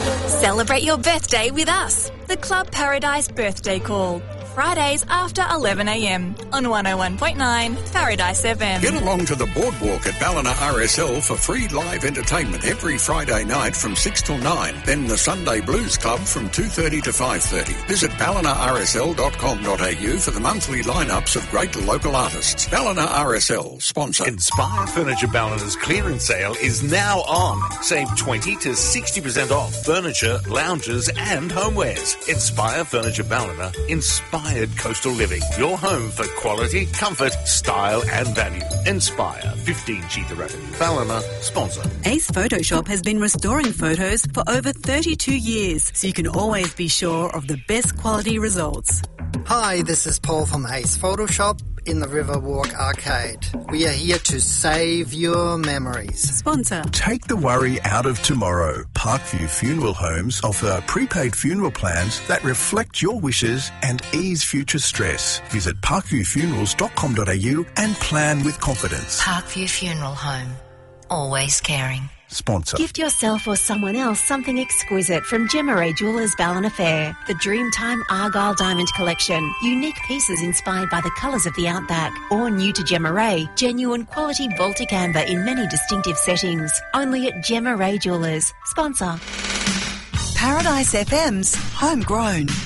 Celebrate your birthday with us. The Club Paradise Birthday Call. Fridays after 11 a.m. on 101.9 Paradise FM. Get along to the boardwalk at Ballina RSL for free live entertainment every Friday night from 6 till 9. Then the Sunday Blues Club from 2:30 to 5:30. Visit ballinarsl.com.au for the monthly lineups of great local artists. Ballina RSL, sponsor. Inspire Furniture Ballina's clearance sale is now on. Save 20 to 60% off furniture, lounges and homewares. Inspire Furniture Ballina, inspired coastal living. Your home for quality, comfort, style and value. Inspire, 15 Cheetah Avenue, Ballina, sponsor. Ace Photoshop has been restoring photos for over 32 years, so you can always be sure of the best quality results. Hi, this is Paul from Ace Photoshop in the Riverwalk Arcade. We are here to save your memories. Sponsor. Take the worry out of tomorrow. Parkview Funeral Homes offer prepaid funeral plans that reflect your wishes and ease future stress. Visit parkviewfunerals.com.au and plan with confidence. Parkview Funeral Home. Always caring. Sponsor. Gift yourself or someone else something exquisite from Gemma Ray Jewelers Ballina Fair. The Dreamtime Argyle Diamond Collection. Unique pieces inspired by the colours of the outback. Or new to Gemma Ray, genuine quality Baltic amber in many distinctive settings. Only at Gemma Ray Jewelers. Sponsor. Paradise FM's Homegrown.